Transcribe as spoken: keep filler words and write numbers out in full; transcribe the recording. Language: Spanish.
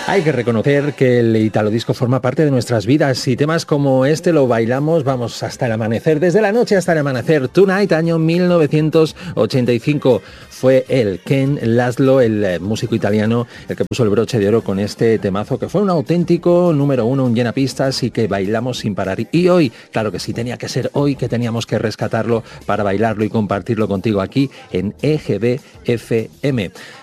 Hay que reconocer que el Italo Disco forma parte de nuestras vidas y temas como este lo bailamos, vamos, hasta el amanecer, desde la noche hasta el amanecer. Tonight, año mil novecientos ochenta y cinco, fue el Ken Laszlo, el músico italiano, el que puso el broche de oro con este temazo, que fue un auténtico número uno, un llenapistas y que bailamos sin parar. Y hoy, claro que sí, tenía que ser hoy que teníamos que rescatarlo para bailarlo y compartirlo contigo aquí en E G B F M.